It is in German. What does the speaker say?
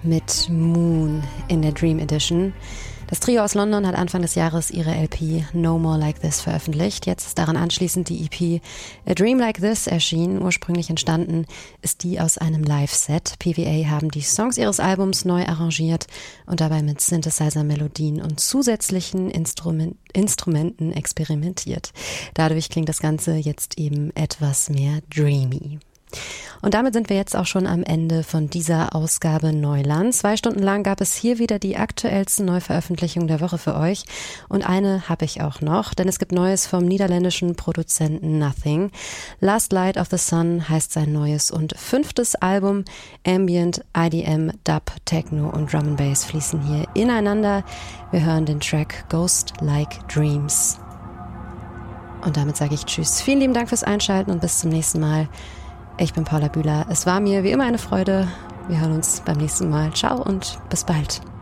mit Moon in der Dream Edition. Das Trio aus London hat Anfang des Jahres ihre LP No More Like This veröffentlicht. Jetzt ist daran anschließend die EP A Dream Like This erschienen. Ursprünglich entstanden ist die aus einem Live-Set. PVA haben die Songs ihres Albums neu arrangiert und dabei mit Synthesizer-Melodien und zusätzlichen Instrumenten experimentiert. Dadurch klingt das Ganze jetzt eben etwas mehr dreamy. Und damit sind wir jetzt auch schon am Ende von dieser Ausgabe Neuland. 2 Stunden lang gab es hier wieder die aktuellsten Neuveröffentlichungen der Woche für euch. Und eine habe ich auch noch, denn es gibt Neues vom niederländischen Produzenten Nothing. Last Light of the Sun heißt sein neues und 5. Album. Ambient, IDM, Dub, Techno und Drum & Bass fließen hier ineinander. Wir hören den Track Ghost Like Dreams. Und damit sage ich Tschüss. Vielen lieben Dank fürs Einschalten und bis zum nächsten Mal. Ich bin Paula Bühler. Es war mir wie immer eine Freude. Wir hören uns beim nächsten Mal. Ciao und bis bald.